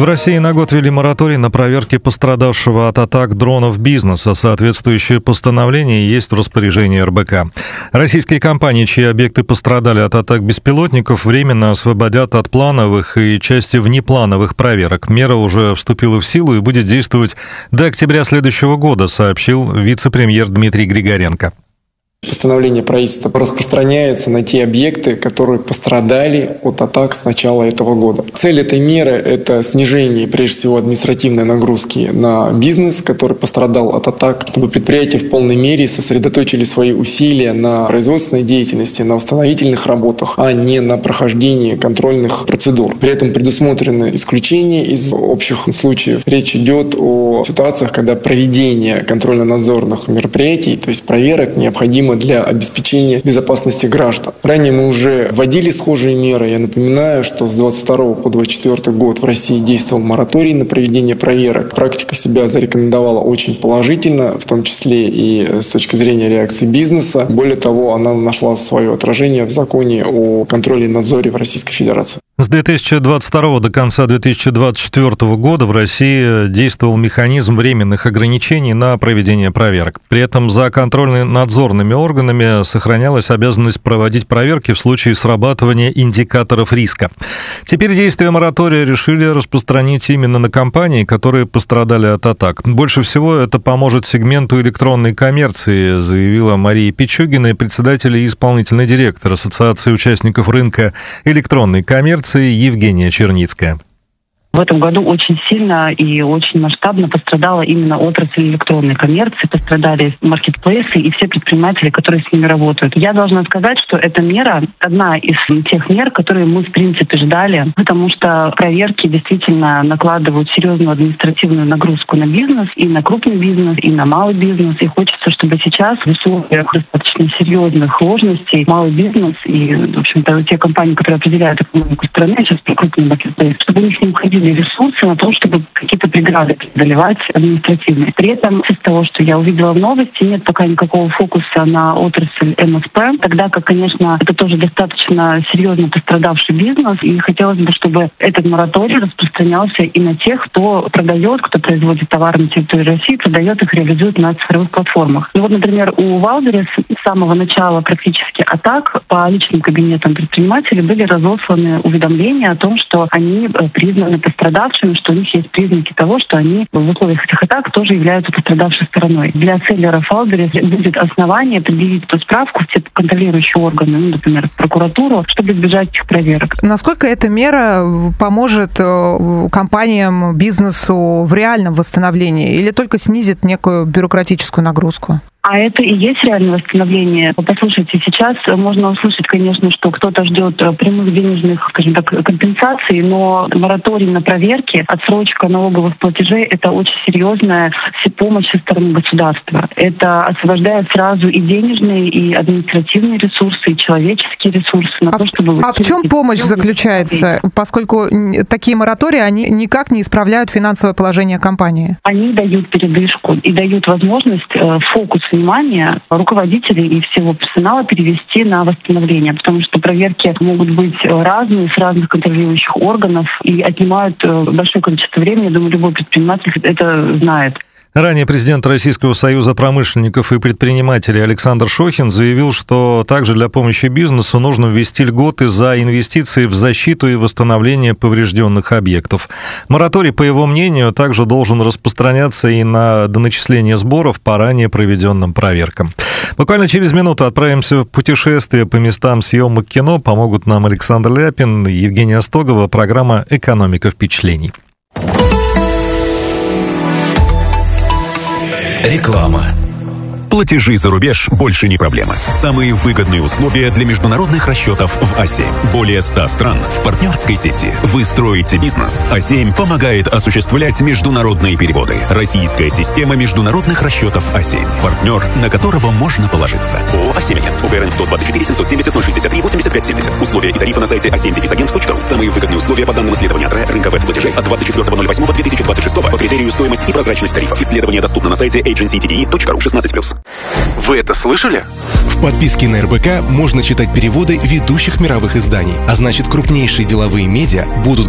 В России на год ввели мораторий на проверки пострадавшего от атак дронов бизнеса. Соответствующее постановление есть в распоряжении РБК. Российские компании, чьи объекты пострадали от атак беспилотников, временно освободят от плановых и части внеплановых проверок. Мера уже вступила в силу и будет действовать до октября следующего года, сообщил вице-премьер Дмитрий Григоренко. Постановление правительства распространяется на те объекты, которые пострадали от атак с начала этого года. Цель этой меры – это снижение, прежде всего, административной нагрузки на бизнес, который пострадал от атак, чтобы предприятия в полной мере сосредоточили свои усилия на производственной деятельности, на восстановительных работах, а не на прохождении контрольных процедур. При этом предусмотрены исключения из общих случаев. Речь идет о ситуациях, когда проведение контрольно-надзорных мероприятий, то есть проверок, необходимо для обеспечения безопасности граждан. Ранее мы уже вводили схожие меры. Я напоминаю, что с 22 по 24 год в России действовал мораторий на проведение проверок. Практика себя зарекомендовала очень положительно, в том числе и с точки зрения реакции бизнеса. Более того, она нашла свое отражение в законе о контроле и надзоре в Российской Федерации. С 2022 до конца 2024 года в России действовал механизм временных ограничений на проведение проверок. При этом за контрольно-надзорными органами сохранялась обязанность проводить проверки в случае срабатывания индикаторов риска. Теперь действие моратория решили распространить именно на компании, которые пострадали от атак. Больше всего это поможет сегменту электронной коммерции, заявила Мария Пичугина, председатель и исполнительный директор Ассоциации участников рынка электронной коммерции Евгения Черницкая. В этом году очень сильно и очень масштабно пострадала именно отрасль электронной коммерции, пострадали маркетплейсы и все предприниматели, которые с ними работают. Я должна сказать, что эта мера одна из тех мер, которые мы в принципе ждали, потому что проверки действительно накладывают серьезную административную нагрузку на бизнес, и на крупный бизнес, и на малый бизнес. И хочется, чтобы сейчас в условиях достаточно серьезных сложностей малый бизнес и, в общем-то, те компании, которые определяют экономику страны, сейчас про крупный маркетплейс, чтобы у них не уходили ресурсы на то, чтобы какие-то преграды преодолевать административные. При этом из того, что я увидела в новости, нет пока никакого фокуса на отрасль МСП, тогда как, конечно, это тоже достаточно серьезно пострадавший бизнес, и хотелось бы, чтобы этот мораторий распространялся и на тех, кто продает, кто производит товары на территории России, продает их, реализует на цифровых платформах. Ну вот, например, у Wildberries с самого начала практически атак по личным кабинетам предпринимателей были разосланы уведомления о том, что они признаны пострадавшими, что у них есть признаки того, что они в условиях этих атак тоже являются пострадавшей стороной. Для селлеров Wildberries будет основание предъявить эту справку в те контролирующие органы, ну, например, в прокуратуру, чтобы избежать этих проверок. Насколько эта мера поможет компаниям, бизнесу в реальном восстановлении или только снизит некую бюрократическую нагрузку? А это и есть реальное восстановление. Послушайте, сейчас можно услышать, конечно, что кто-то ждет прямых денежных, скажем так, компенсаций, но мораторий на проверки, отсрочка налоговых платежей – это очень серьезная помощь со стороны государства. Это освобождает сразу и денежные, и административные ресурсы, и человеческие ресурсы. На то, чтобы в чем помощь заключается? Поскольку такие моратории, они никак не исправляют финансовое положение компании. Они дают передышку и дают возможность фокус внимания руководителей и всего персонала перевести на восстановление, потому что проверки могут быть разные, с разных контролирующих органов и отнимают большое количество времени. Я думаю, любой предприниматель это знает. Ранее президент Российского союза промышленников и предпринимателей Александр Шохин заявил, что также для помощи бизнесу нужно ввести льготы за инвестиции в защиту и восстановление поврежденных объектов. Мораторий, по его мнению, также должен распространяться и на доначисление сборов по ранее проведенным проверкам. Буквально через минуту отправимся в путешествие по местам съемок кино. Помогут нам Александр Ляпин и Евгения Остогова. Программа «Экономика впечатлений». Реклама. Платежи за рубеж больше не проблема. Самые выгодные условия для международных расчетов в А7. Более 100 стран в партнерской сети. Вы строите бизнес. А7 помогает осуществлять международные переводы. Российская система международных расчетов А7. Партнер, на которого можно положиться. ООО «А7-Агент». УГРН 124 770 063 85 70. Условия и тарифы на сайте a7-agent.ru. Самые выгодные условия по данным исследования ТРЭ рынка веб-платежей от 24.08.2026 по критерию стоимость и прозрачность тарифов. Исследование доступно на сайте agencydde.ru 16+. Вы это слышали? В подписке на РБК можно читать переводы ведущих мировых изданий, а значит, крупнейшие деловые медиа будут